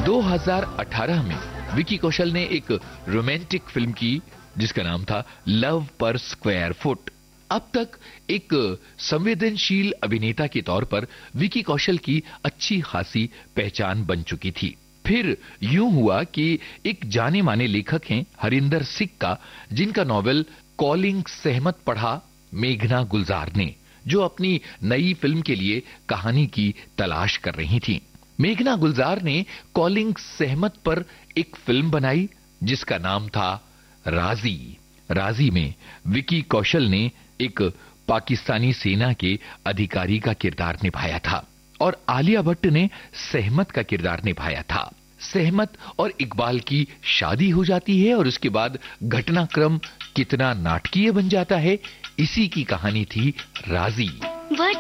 2018 में विकी कौशल ने एक रोमांटिक फिल्म की जिसका नाम था लव पर स्क्वायर फुट। अब तक एक संवेदनशील अभिनेता के तौर पर विकी कौशल की अच्छी खासी पहचान बन चुकी थी। फिर यूं हुआ कि एक जाने माने लेखक हैं हरिंदर सिक्का, जिनका नॉवेल कॉलिंग सहमत पढ़ा मेघना गुलजार ने, जो अपनी नई फिल्म के लिए कहानी की तलाश कर रही थी। मेघना गुलजार ने कॉलिंग सहमत पर एक फिल्म बनाई जिसका नाम था राजी। राजी में विकी कौशल ने एक पाकिस्तानी सेना के अधिकारी का किरदार निभाया था और आलिया भट्ट ने सहमत का किरदार निभाया था। सहमत और इकबाल की शादी हो जाती है और उसके बाद घटनाक्रम कितना नाटकीय बन जाता है, इसी की कहानी थी राजी।